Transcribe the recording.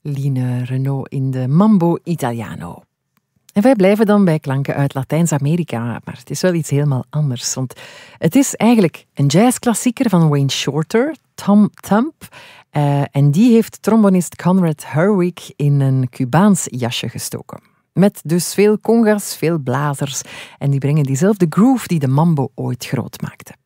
Line Renaud in de Mambo Italiano. En wij blijven dan bij klanken uit Latijns-Amerika, maar het is wel iets helemaal anders. Want het is eigenlijk een jazzklassieker van Wayne Shorter, Tom Thump. En die heeft trombonist Conrad Hurwitz in een Cubaans jasje gestoken. Met dus veel congas, veel blazers. En die brengen diezelfde groove die de mambo ooit groot maakte.